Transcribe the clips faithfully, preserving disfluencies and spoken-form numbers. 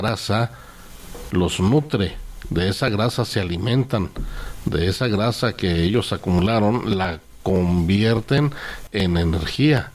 grasa los nutre, de esa grasa se alimentan, de esa grasa que ellos acumularon la convierten en energía.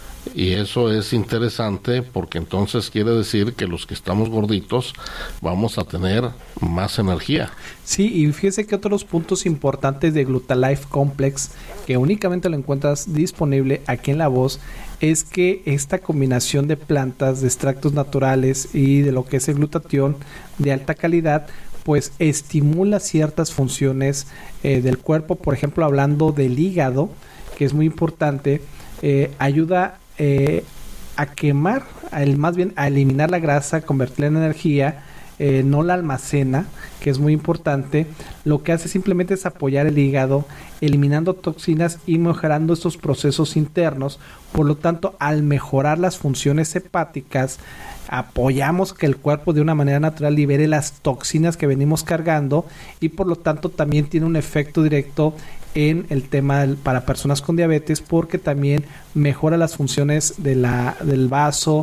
Y eso es interesante porque entonces quiere decir que los que estamos gorditos vamos a tener más energía. Sí, y fíjese que otros puntos importantes de Glutalife Complex, que únicamente lo encuentras disponible aquí en La Voz, es que esta combinación de plantas, de extractos naturales y de lo que es el glutatión de alta calidad, pues estimula ciertas funciones eh, del cuerpo. Por ejemplo, hablando del hígado, que es muy importante, eh, ayuda Eh, a quemar, a el, más bien a eliminar la grasa, convertirla en energía, eh, no la almacena, que es muy importante. Lo que hace simplemente es apoyar el hígado, eliminando toxinas y mejorando estos procesos internos. Por lo tanto, al mejorar las funciones hepáticas, apoyamos que el cuerpo de una manera natural libere las toxinas que venimos cargando, y por lo tanto también tiene un efecto directo en el tema del, para personas con diabetes, porque también mejora las funciones de la, del vaso,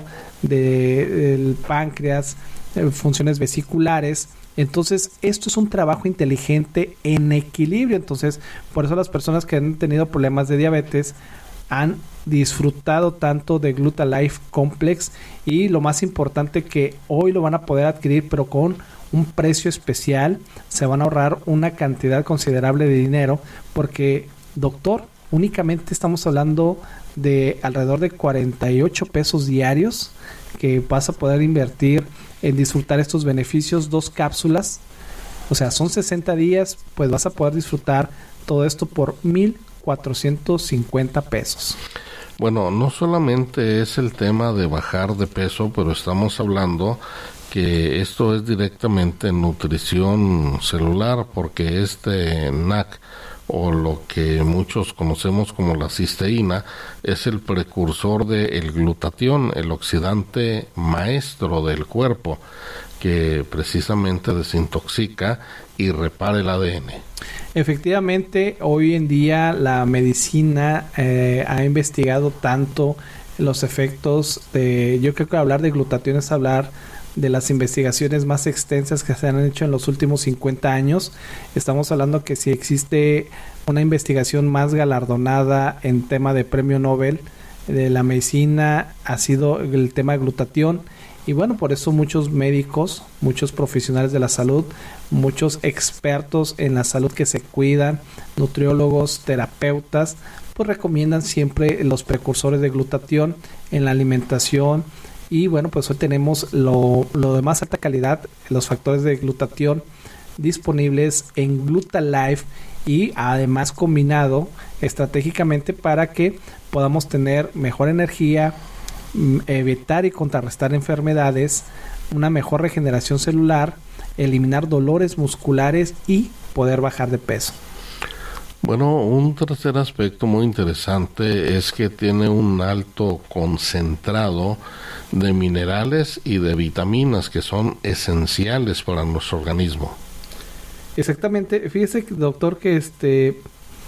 de, del páncreas, eh, funciones vesiculares. Entonces, esto es un trabajo inteligente en equilibrio. Entonces, por eso las personas que han tenido problemas de diabetes han disfrutado tanto de Glutalife Complex, y lo más importante, que hoy lo van a poder adquirir, pero con un precio especial. Se van a ahorrar una cantidad considerable de dinero, porque, doctor, únicamente estamos hablando de alrededor de cuarenta y ocho pesos diarios que vas a poder invertir en disfrutar estos beneficios. Dos cápsulas, o sea, son sesenta días, pues vas a poder disfrutar todo esto por mil cuatrocientos cincuenta pesos. Bueno, no solamente es el tema de bajar de peso, pero estamos hablando que esto es directamente nutrición celular, porque este N A C, o lo que muchos conocemos como la cisteína, es el precursor del glutatión, el oxidante maestro del cuerpo, que precisamente desintoxica y repara el A D N. Efectivamente, hoy en día la medicina eh, ha investigado tanto los efectos de, yo creo que hablar de glutatión es hablar de las investigaciones más extensas que se han hecho en los últimos cincuenta años. Estamos hablando que si existe una investigación más galardonada en tema de premio Nobel de la medicina, ha sido el tema de glutatión. Y bueno, por eso muchos médicos, muchos profesionales de la salud, muchos expertos en la salud que se cuidan, nutriólogos, terapeutas, pues recomiendan siempre los precursores de glutatión en la alimentación. Y bueno, pues hoy tenemos lo, lo de más alta calidad, los factores de glutatión disponibles en Glutalife, y además combinado estratégicamente para que podamos tener mejor energía, evitar y contrarrestar enfermedades, una mejor regeneración celular, eliminar dolores musculares y poder bajar de peso. Bueno, un tercer aspecto muy interesante es que tiene un alto concentrado de minerales y de vitaminas que son esenciales para nuestro organismo. Exactamente. Fíjese, doctor, que este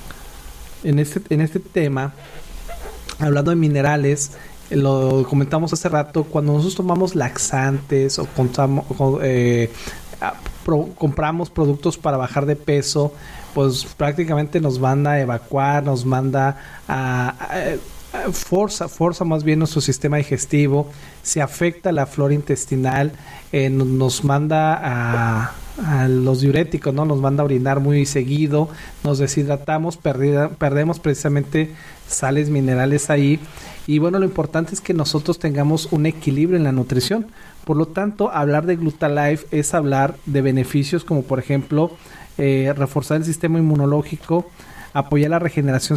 en este en este tema, hablando de minerales, lo comentamos hace rato, cuando nosotros tomamos laxantes o contamos, eh, pro, compramos productos para bajar de peso, pues prácticamente nos manda a evacuar, nos manda a, a, a forza, forza más bien nuestro sistema digestivo, se afecta la flora intestinal, eh, nos manda a, a los diuréticos, ¿no? Nos manda a orinar muy seguido, nos deshidratamos, perdida, perdemos precisamente sales minerales ahí. Y bueno, lo importante es que nosotros tengamos un equilibrio en la nutrición. Por lo tanto, hablar de Glutalife es hablar de beneficios como, por ejemplo, eh, reforzar el sistema inmunológico, apoyar la regeneración